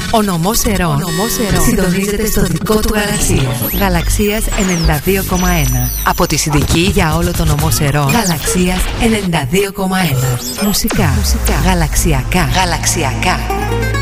Ο νομός Ερών συντονίζεται στο δικό του Γαλαξία. Γαλαξίας 92,1. Από τη Συνδική για όλο το νομό Ερών. Γαλαξίας 92,1. Μουσικά. Γαλαξιακά.